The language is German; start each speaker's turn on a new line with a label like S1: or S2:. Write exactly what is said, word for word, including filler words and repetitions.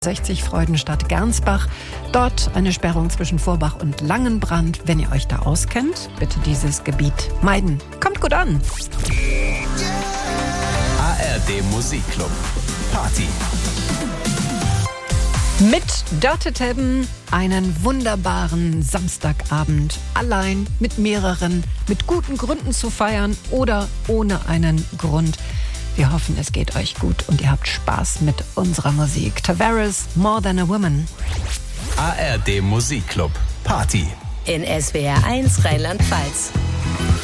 S1: sechzig Freudenstadt Gernsbach. Dort eine Sperrung zwischen Vorbach und Langenbrand. Wenn ihr euch da auskennt, bitte dieses Gebiet meiden. Kommt gut an.
S2: A R D Musikclub Party.
S1: Mit Dirty Tabben einen wunderbaren Samstagabend allein, mit mehreren, mit guten Gründen zu feiern oder ohne einen Grund. Wir hoffen, es geht euch gut und ihr habt Spaß mit unserer Musik. Tavares, More Than a Woman.
S2: A R D Musikclub Party.
S3: In S W R eins Rheinland-Pfalz.